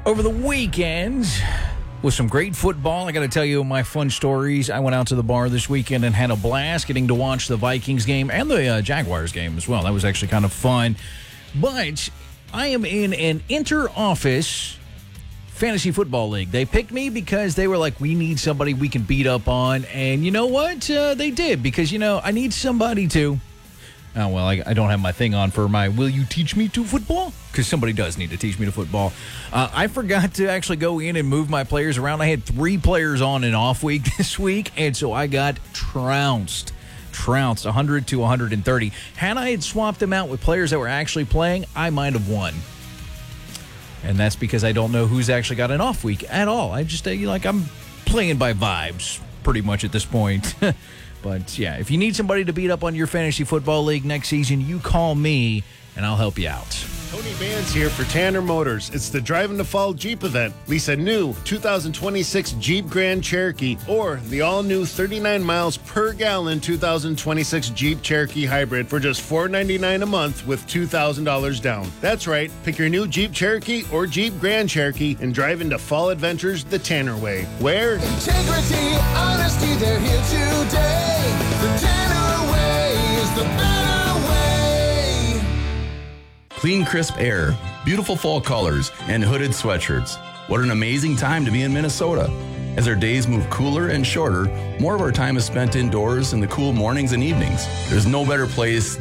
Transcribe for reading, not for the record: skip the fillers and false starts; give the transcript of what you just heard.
Over the weekend, with some great football, I got to tell you my fun stories. I went out to the bar this weekend and had a blast getting to watch the Vikings game and the Jaguars game as well. That was actually kind of fun. But I am in an inter-office fantasy football league. They picked me because they were like, we need somebody we can beat up on. And you know what? They did, because, I need somebody to... Oh, well, I don't have my thing on for my will you teach me to football? Because somebody does need to teach me to football. I forgot to actually go in and move my players around. I had 3 players on an off week this week, and so I got trounced 100 to 130. Had I had swapped them out with players that were actually playing, I might have won. And that's because I don't know who's actually got an off week at all. I just, I'm playing by vibes pretty much at this point. But, yeah, if you need somebody to beat up on your fantasy football league next season, you call me, and I'll help you out. Tony Vance here for Tanner Motors. It's the Drive in the Fall Jeep event. Lease a new 2026 Jeep Grand Cherokee or the all-new 39 miles per gallon 2026 Jeep Cherokee Hybrid for just $499 a month with $2,000 down. That's right. Pick your new Jeep Cherokee or Jeep Grand Cherokee and drive into fall adventures the Tanner way. Where? Integrity, honesty, they're here today. The Tanner way is the better way. Clean, crisp air, beautiful fall colors, and hooded sweatshirts. What an amazing time to be in Minnesota. As our days move cooler and shorter, more of our time is spent indoors in the cool mornings and evenings. There's no better place